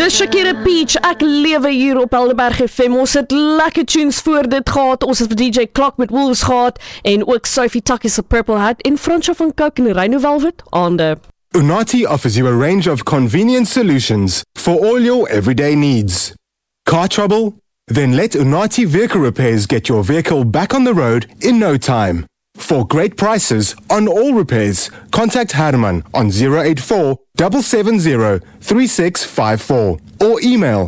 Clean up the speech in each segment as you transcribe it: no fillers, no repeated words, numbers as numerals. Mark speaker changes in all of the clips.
Speaker 1: Dis Shakira Peach, ek lewe hier op Helderberg FM. Ons het lekker tunes voor dit gehad. Ons het DJ Clock met Wolves gehad en ook Sophie Tucker's Purple Hat en Fransjo van Coke en Rhino Velvet aande.
Speaker 2: Unati offers you a range of convenient solutions for all your everyday needs. Car trouble? Then let Unati Vehicle Repairs get your vehicle back on the road in no time. For great prices on all repairs, contact Herman on 084 770 3654 or email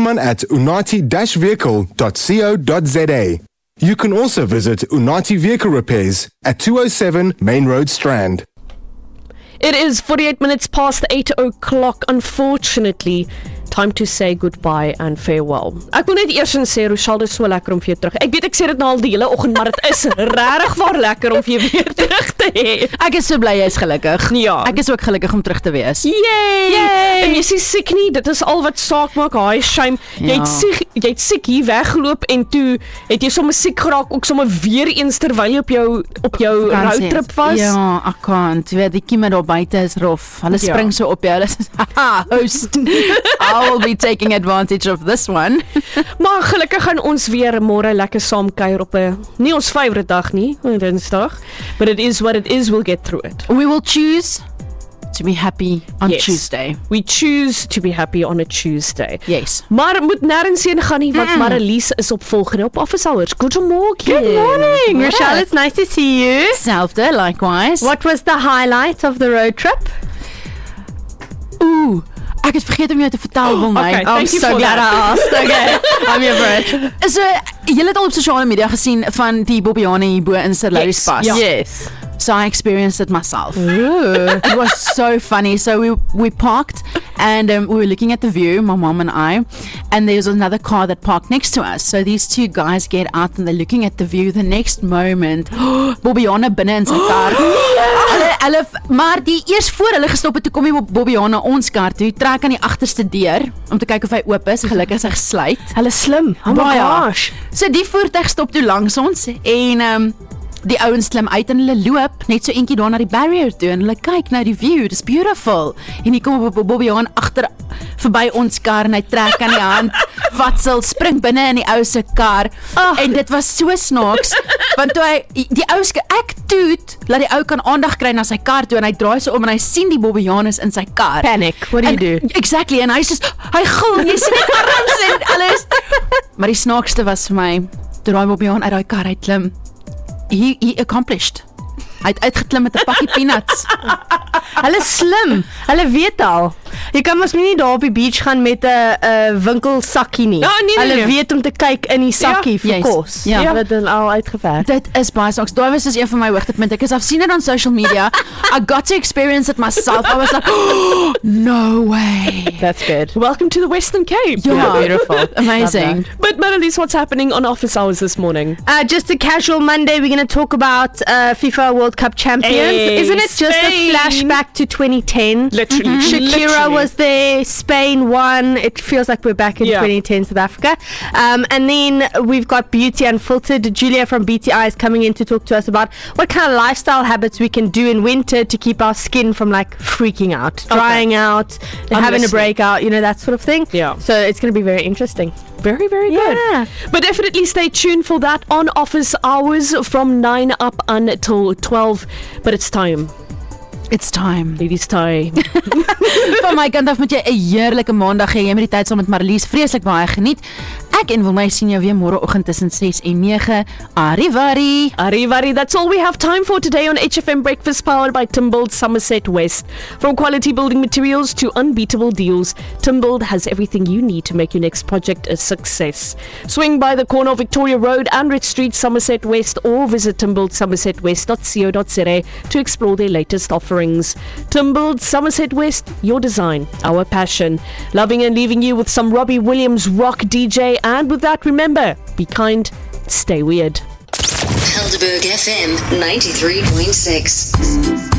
Speaker 2: herman@unati-vehicle.co.za. You can also visit Unati Vehicle Repairs at 207 Main Road, Strand.
Speaker 1: It is 48 minutes past 8 o'clock, unfortunately. Time to say goodbye and farewell. Ek wil net eers sê, Rochelle, dit is so lekker om vir jou terug. Ek weet ek sê dit nou al die hele oggend, maar dit is regtig waar lekker om vir jou weer terug te hê.
Speaker 3: Ek is so bly jy is gelukkig.
Speaker 1: Ja.
Speaker 3: Ek is ook gelukkig om terug te wees.
Speaker 1: Yay! En jy sê siek nie, dit is al wat saak maak. Haai, shame. Jy het siek hier weggeloop en toe het jy sommer siek geraak, ook sommer weer eens terwyl jy op jou roadtrip was.
Speaker 3: Ja, ek kan. Jy weet, die kieme daar buite is rof. Hulle spring so op jou. Hulle sê, haha, host. I will be taking advantage of this one.
Speaker 1: Maar gelukkig gaan ons weer môre lekker saam kuier op 'n nie ons favourite dag nie, Dinsdag, but it is what it is, we'll get through it.
Speaker 3: We will choose to be happy on Tuesday.
Speaker 1: We choose to be happy on a Tuesday.
Speaker 3: Yes.
Speaker 1: Maar moet nêrens heen gaan nie, want Marlies is op volgende op Office Hours. Good morning.
Speaker 4: Good morning, Rochelle. It's nice to see you.
Speaker 3: Selfde, likewise.
Speaker 4: What was the highlight of the road trip?
Speaker 3: Ooh, ek het vergeet om jou te vertel, Wilmay.
Speaker 1: Okay, thank you
Speaker 4: so
Speaker 1: for
Speaker 4: glad
Speaker 1: that.
Speaker 4: I asked. Okay, I'm here for it.
Speaker 3: So, julle het al op sosiale media gesien van die Bobbiane hierbo in Sir Larry's Pass.
Speaker 4: Yes.
Speaker 3: So I experienced it myself. It was so funny. So we parked and we were looking at the view, my mom and I, and there was another car that parked next to us. So these two guys get out and they're looking at the view. The next moment, Bobbiane binne in sy kar. Maar die eers voor hulle gestop het, toe kom die Bobbiane ons kar toe, trek aan die agterste deur om te kyk of hy oop is. Gelukkig is hy gesluit.
Speaker 4: Hulle slim.
Speaker 1: Oh my gosh.
Speaker 3: So die voertuig stop toe langs ons en die ouens klim uit en hulle loop net so eentjie daar na die barrier toe en hulle kyk na die view, it's beautiful. En hier kom Bobbiane agter verby ons kar en hy trek aan die hand, vatsel, spring binne in die ou se kar. En dit was so snaaks, want toe hy, die ou ek toet, laat die ou kan aandag kry na sy kar toe en hy draai so om en hy sien die Bobbianes in sy kar.
Speaker 4: Panic. What do you do?
Speaker 3: Exactly, en hy sê, hy gil, jy sien die arms en alles. Maar die snaakste was vir my, toe daai Bobbiane uit daai kar uitklim, he accomplished. Hy het uitgeklim met 'n pakkie peanuts.
Speaker 4: Hulle slim. Hulle weet al. Jy kan mos nie daar op die beach gaan met 'n winkelsakkie nie.
Speaker 1: Ja, nee.
Speaker 4: Hulle weet om te kyk in die sakkie vir
Speaker 3: yes.
Speaker 4: kos.
Speaker 3: Ja.
Speaker 4: Hulle het dit al uitgewerk.
Speaker 3: Dit is baie snaaks. Daai was soos een van my hoogtepunte. I've seen it on social media. I got to experience it myself. I was like, oh, no way.
Speaker 4: That's good.
Speaker 1: Welcome to the Western Cape.
Speaker 3: Yeah,
Speaker 4: beautiful.
Speaker 3: Amazing.
Speaker 1: But Marlies, what's happening on Office Hours this morning?
Speaker 4: Just a casual Monday. We're going to talk about FIFA World Cup champions.
Speaker 1: Hey,
Speaker 4: Isn't it just
Speaker 1: Spain.
Speaker 4: a flashback to 2010?
Speaker 1: Literally.
Speaker 4: Shakira
Speaker 1: Literally.
Speaker 4: was there, Spain won. It feels like we're back in 2010 South Africa. And then we've got Beauty Unfiltered. Julia from BTI is coming in to talk to us about what kind of lifestyle habits we can do in winter to keep our skin from like freaking out, drying out, having a breakout, you know, that sort of thing.
Speaker 1: Yeah.
Speaker 4: So it's going to be very interesting.
Speaker 1: Very, very good. But definitely stay tuned for that on Office Hours from 9 up until 12. But it's time.
Speaker 3: It's time.
Speaker 1: It is time.
Speaker 3: Van my kant af moet jy 'n heerlike maandag hê. Jy moet die tyd saam met Marlies vreeslik baie geniet. Ek en Wilmay sien jou weer môreoggend tussen 6 en 9. Arrivari.
Speaker 1: Arrivari, that's all we have time for today on HFM Breakfast, powered by Timbold Somerset West. From quality building materials to unbeatable deals, Timbold has everything you need to make your next project a success. Swing by the corner of Victoria Road, Andred Street, Somerset West, or visit timboldsomersetwest.co.za to explore their latest offerings. Timbold Somerset West, your design, our passion. Loving and leaving you with some Robbie Williams rock DJ. And with that, remember, be kind, stay weird.
Speaker 5: Helderberg FM 93.6.